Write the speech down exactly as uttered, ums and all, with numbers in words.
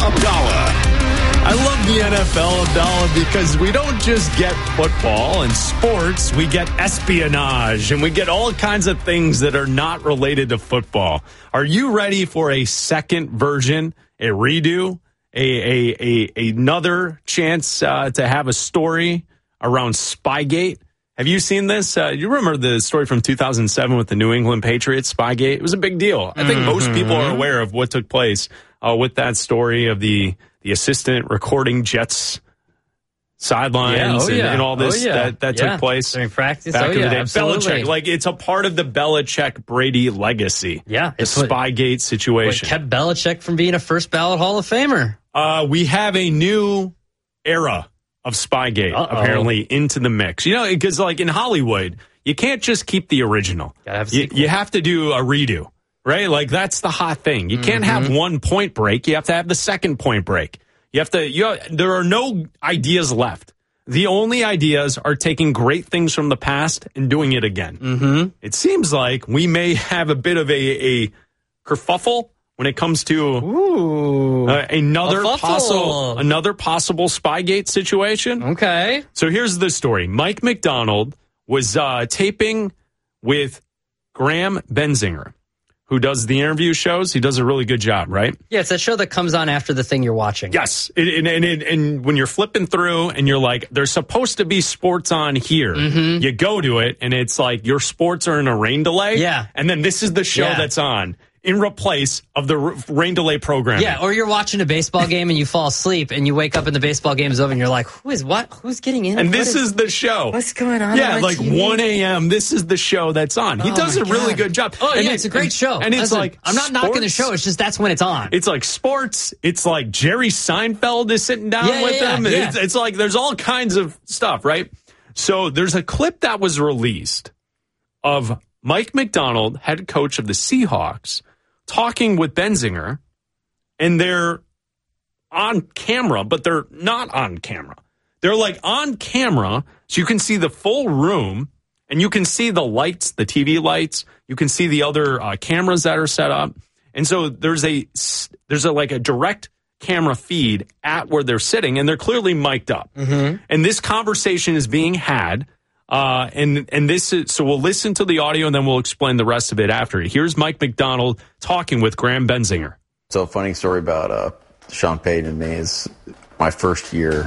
Abdallah. I love the N F L, Abdallah, because we don't just get football and sports. We get espionage, and we get all kinds of things that are not related to football. Are you ready for a second version, a redo, a, a, a another chance uh, to have a story around Spygate? Have you seen this? Uh, you remember the story from two thousand seven with the New England Patriots, Spygate? It was a big deal. I think mm-hmm. most people are aware of what took place uh, with that story of the the assistant recording Jets sidelines yeah, oh, and, yeah. and all this oh, yeah. that, that yeah. took place during practice back oh, in yeah, the day. absolutely. Belichick, like it's a part of the Belichick Brady legacy. Yeah, the it's what, Spygate situation what kept Belichick from being a first ballot Hall of Famer. Uh, we have a new era of Spygate Uh-oh. apparently into the mix. You know, because like in Hollywood, you can't just keep the original. Gotta have a you, you have to do a redo. Right? Like, that's the hot thing. You mm-hmm. can't have one point break. You have to have the second point break. You have to, you have, there are no ideas left. The only ideas are taking great things from the past and doing it again. Mm-hmm. It seems like we may have a bit of a, a kerfuffle when it comes to uh, another possible, another possible Spygate situation. Okay. So here's the story. Mike McDonald was uh, taping with Graham Benzinger, who does the interview shows. He does a really good job, right? Yeah, it's that show that comes on after the thing you're watching. Yes. And, and, and, and when you're flipping through and you're like, there's supposed to be sports on here. Mm-hmm. You go to it and it's like your sports are in a rain delay. Yeah. And then this is the show yeah. that's on in replace of the rain delay programming. Yeah, or you're watching a baseball game and you fall asleep and you wake up and the baseball game's over and you're like, who is what? Who's getting in? And this is, is the show. What's going on? Yeah, on like T V? one a.m. This is the show that's on. He oh does a God. really good job. Oh, and yeah, it, it's a great and, show. And it's Listen, like I'm not sports, knocking the show. It's just that's when it's on. It's like sports. It's like Jerry Seinfeld is sitting down yeah, with yeah, them. Yeah. It's, it's like there's all kinds of stuff, right? So there's a clip that was released of Mike McDonald, head coach of the Seahawks, talking with Benzinger, and they're on camera, but they're not on camera. They're like on camera, so you can see the full room, and you can see the lights, the T V lights. You can see the other uh, cameras that are set up, and so there's a there's a like a direct camera feed at where they're sitting, and they're clearly mic'd up. Mm-hmm. And this conversation is being had. Uh, and and this is so we'll listen to the audio and then we'll explain the rest of it after. Here's Mike McDonald talking with Graham Benzinger. So a funny story about uh, Sean Payton and me is my first year